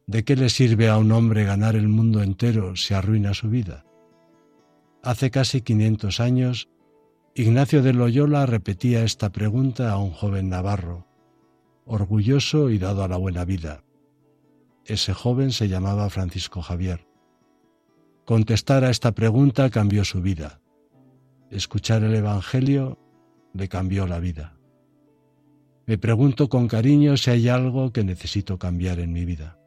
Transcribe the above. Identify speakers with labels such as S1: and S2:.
S1: ¿De qué le sirve a un hombre ganar el mundo entero si arruina su vida? Hace casi 500 años, Ignacio de Loyola repetía esta pregunta a un joven navarro, orgulloso y dado a la buena vida. Ese joven se llamaba Francisco Javier. Contestar a esta pregunta cambió su vida. Escuchar el Evangelio le cambió la vida. Me pregunto con cariño si hay algo que necesito cambiar en mi vida.